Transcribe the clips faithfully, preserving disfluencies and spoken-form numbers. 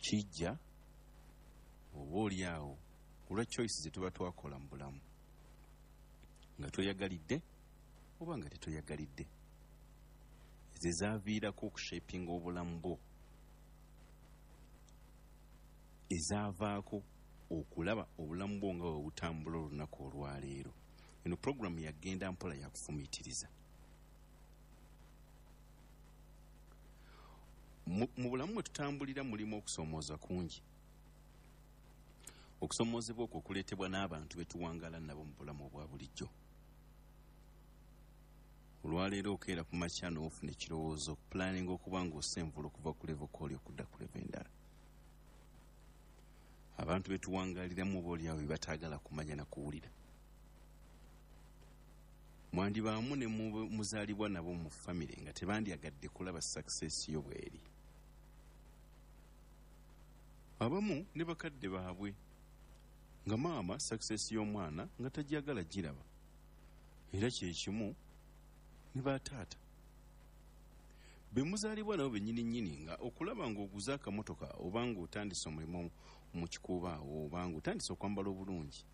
kijja oba oli awo olwa choices zetuba twakola mu bulamu nga toyagalidde oba nga tetoyagalidde ze zaaviirako okushapinga obulamu bwo ezaavaako okulaba obulamu bwo nga bwebutambula olunaku olwaleero. Eno programu yagenda mpola yakufumiitiriza. Mu bulamu mwe tutambulira mulimu okusomooza kungi. Okusomoozebwa okwo okuleetebwa n'abantu be tuwangaala nabo mu bulamu obwa bulijjo. Olwaleero okeera ku makya n'ofuna ekirowoozo okupulaninga okuba ng'osenvula okuva ku levo k'oli okudda ku levo endala. Abantu be tuwangaaliramu oba oli awo be bataagala kumanya na kuwulira. Mwandibaamu ne muzaalibwa nabo mu famire nga tebandyagadde kulaba success yo bw'eri. Abamu ne bakadde baabwe nga maama success y'omwana nga tajagala giraba. Era kye kimu ne bataata. Be muzaalibwa nabo bennyini nnyini nga okulaba ng'oguze akamotoka oba ng'otandise omulimu mu kikuuba awo oba ng'otandise okwambala obulungi.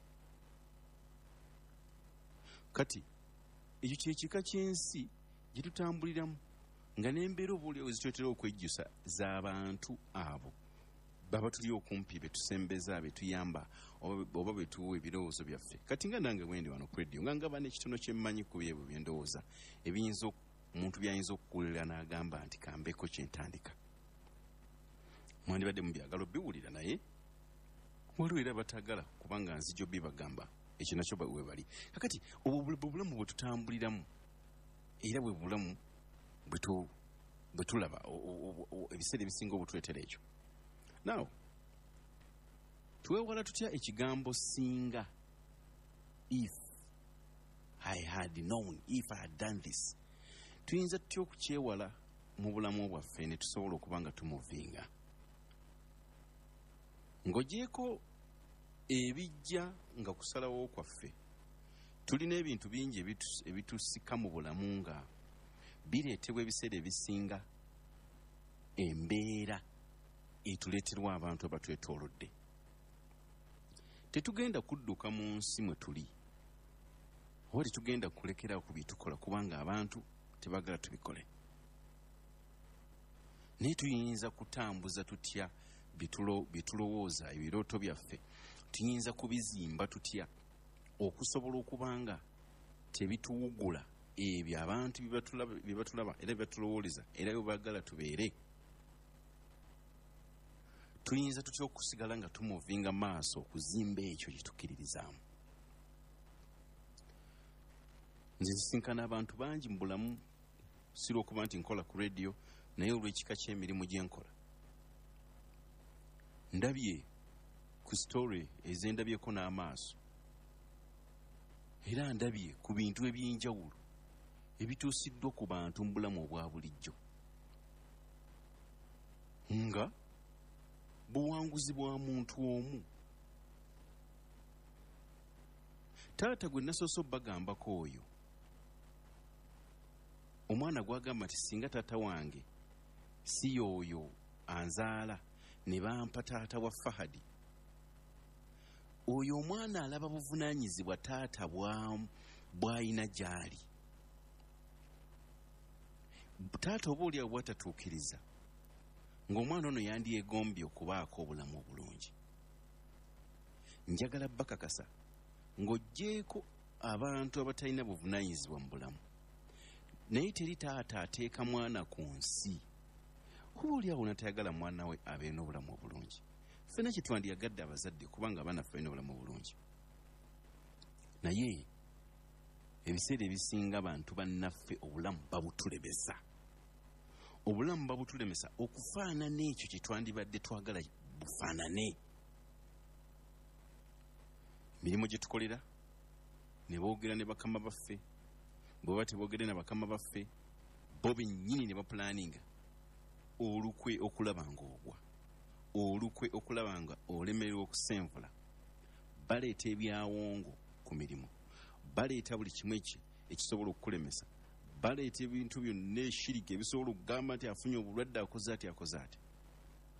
Kati ekyo kyekika ky'ensi gye tutambuliramu nga n'embeera oba oli zitwetera okwejjusa z'abantu abo baba tuli okumpi be tusembeza be tuyamba oba be tuwa ebirowoozo byaffe. Kati nga nange bwendi wano ku radio nga ngaba n'ekitono kye mmanyi ku byebyo bye ndowooza ebiyinza omuntu byayinza okukulira n'agamba nti kambeko kye ntandika. Mwandibadde mu byagalo biwulira naye waliwo era bataagala kubanga nzijjo bibagamba ekyo nakyo we bali. Kakati obulamu bwe tutambuliramu era bwe bulamu bwe tulaba ebiseera ebisinga obutuleetera ekyo. Now, tuwewala tutya ekigambo singa? If I had known, if I had done this. Tuyinza tutya okukyewala mu bulamu bwaffe ne tusobola okuba nga tumuvinga. Ng'ogyeko ebijja nga kusalawo kwaffe tulina ebintu bingi ebitusika mu bulamu nga bireetebwa ebiseera ebisinga embeera etuleeterwa abantu abatwetoolodde. Tetugenda kudduka mu nsi mwe tuli oba tetugenda kulekerawo ku bitukola kubanga abantu tebagala tubikole. Naye tuyinza kutambuza tutya bitulowooza ebirooto byaffe, tuyinza kubizimba tutya okusobola okubanga tebituwugula ebyo abantu bye batulaba era byatulowooleza era bye baagala tubeere. Tuyinza tutya okusigala nga tumuvinga maaso okuzimba ekyo kye tukkiririzaamu. Nze nsisinkana abantu bangi mu bulamu si lw'okuba nti nkola ku radio naye olw'ekika ky'emirimu gye nkola. Ndabye ku story ezendabyeko n'amaaso era ndabye ku bintu eby'enjawulo ebituusiddwa ku bantu mu bulamu obwa bulijjo nga buwanguzi bwa muntu omu. Taata gwe nasoose obbagambako oyo omwana gwagamba nti singa taata wange si y'oyo anzaala ne bampa taata wa Fahadi, oyo omwana alaba buvunaanyizibwa taata bw'ayina gy'ali. Taata oba oli awo bw'atatuukiriza ng'omwana ono yandyegombye okubaako obulamu obulungi. Njagala bakakasa ng'oggyeko abantu abatalina buvunaanyizibwa mu bulamu naye teri taata ateeka mwana ku nsi oba oli awo natayagala mwana we abeere n'obulamu obulungi. Ffenna kye twandyagadde abazadde kubanga abaana ffe balina obulamu obulungi. Naye ebiseera ebisinga abantu bannaffe obulamu babutulebesa. Obulamu babutulemesa okufaanana ekyo kye twandibadde twagala bufaanane. Emirimu gye tukolera ne boogera ne bakama baffe, bw'oba teboogere na bakama baffe bo bennyini ne bapulaaninga olukwe okulaba ng'ogwa, olukwe okulaba nga olemererwa okusenvula. Baleeta ebyawongo ku mirimu, baleeta buli kimu eki ekisobola okukulemesa, baleeta ebintu byonna eshirika ebisobola okugamba nti afunye obulwadde akoze ati akoze ati.